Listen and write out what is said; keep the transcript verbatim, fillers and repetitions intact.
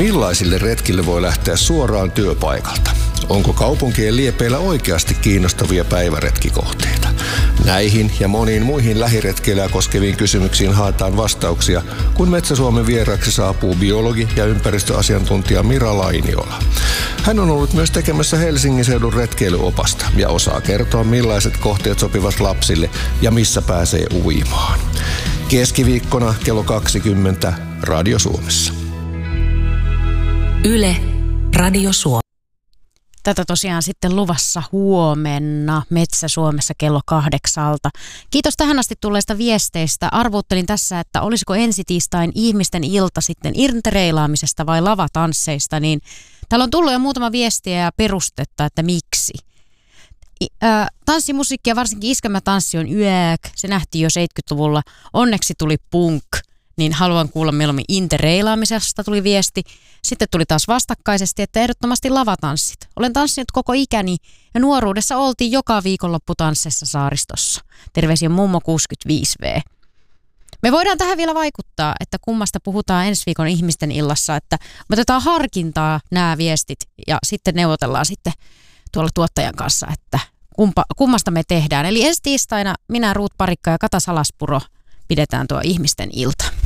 Millaisille retkille voi lähteä suoraan työpaikalta? Onko kaupunkien liepeillä oikeasti kiinnostavia päiväretkikohteita? Näihin ja moniin muihin lähiretkeilyä koskeviin kysymyksiin haetaan vastauksia, kun Metsä-Suomen vieraaksi saapuu biologi ja ympäristöasiantuntija Mira Lainiola. Hän on ollut myös tekemässä Helsingin seudun retkeilyopasta ja osaa kertoa, millaiset kohteet sopivat lapsille ja missä pääsee uimaan. Keskiviikkona kello kaksikymmentä Radio Suomessa. Yle, Radio Suomi. Tätä tosiaan sitten luvassa huomenna Metsä-Suomessa kello kahdeksalta. Kiitos tähän asti tulleista viesteistä. Arvuuttelin tässä, että olisiko ensi tiistain ihmisten ilta sitten interreilaamisesta vai lavatansseista, niin täällä on tullut jo muutama viestiä ja perustetta, että miksi. Äh, tanssimusiikki ja varsinkin iskelmätanssi on yäk. Se nähtiin jo seitsemänkymmentäluvulla. Onneksi tuli punk. Niin haluan kuulla mieluummin interreilaamisesta tuli viesti. Sitten tuli taas vastakkaisesti, että ehdottomasti lavatanssit. Olen tanssinut koko ikäni ja nuoruudessa oltiin joka viikonloppu tansseissa saaristossa. Terveisiä mummo kuusikymmentäviisi vuotias. Me voidaan tähän vielä vaikuttaa, että kummasta puhutaan ensi viikon ihmisten illassa, että me otetaan harkintaa nämä viestit ja sitten neuvotellaan sitten tuolla tuottajan kanssa, että kumpa, kummasta me tehdään. Eli ensi tiistaina minä, Ruut Parikka ja Kata Salaspuro pidetään tuo ihmisten ilta.